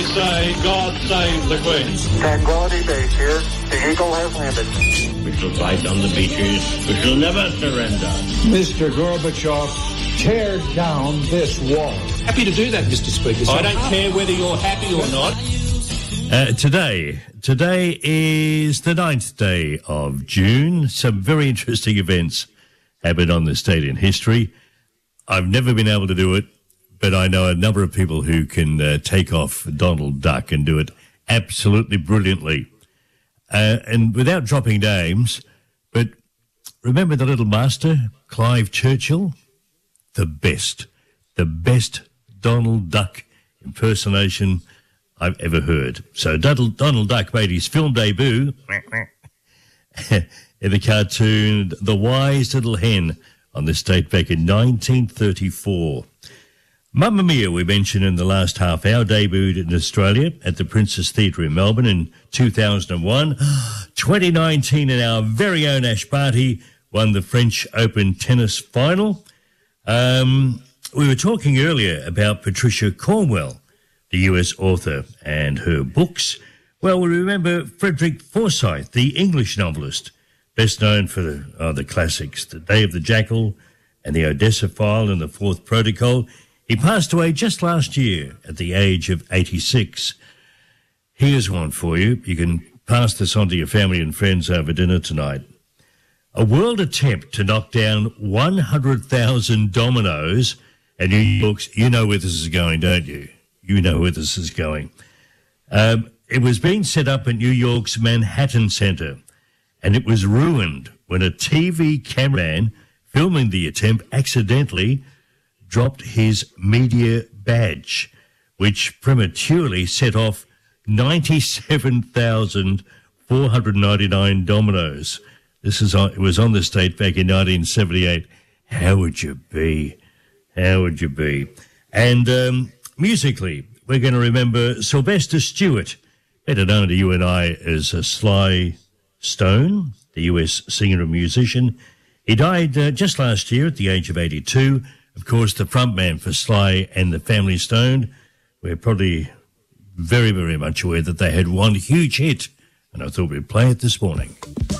say, God save the Queen. Tranquility Base here. The Eagle has landed. We shall fight on the beaches. We shall never surrender. Mr. Gorbachev, tear down this wall. Happy to do that, Mr. Speaker. I don't care whether you're happy or not. Today is the 9th day of June. Some very interesting events happened on this date in history. I've never been able to do it, but I know a number of people who can take off Donald Duck and do it absolutely brilliantly. And without dropping names, but remember the little master, Clive Churchill? The best Donald Duck impersonation I've ever heard. So Donald Duck made his film debut in the cartoon The Wise Little Hen on this date back in 1934. Mamma Mia, we mentioned in the last half hour, debuted in Australia at the Princess Theatre in Melbourne in 2001. 2019, and our very own Ash Barty won the French Open tennis final. We were talking earlier about Patricia Cornwell, the US author, and her books. Well, we remember Frederick Forsyth, the English novelist, best known for the classics, The Day of the Jackal and The Odessa File and The Fourth Protocol. He passed away just last year at the age of 86. Here's one for you. You can pass this on to your family and friends over dinner tonight. A world attempt to knock down 100,000 dominoes at New York's, you know where this is going, don't you? You know where this is going. It was being set up at New York's Manhattan Center, and it was ruined when a TV cameraman filming the attempt accidentally dropped his media badge, which prematurely set off 97,499 dominoes. It was on this date back in 1978. How would you be? How would you be? And musically, we're going to remember Sylvester Stewart, better known to you and I as Sly Stone, the US singer and musician. He died just last year at the age of 82. Of course, the frontman for Sly and the Family Stone. We're probably very, very much aware that they had one huge hit, and I thought we'd play it this morning.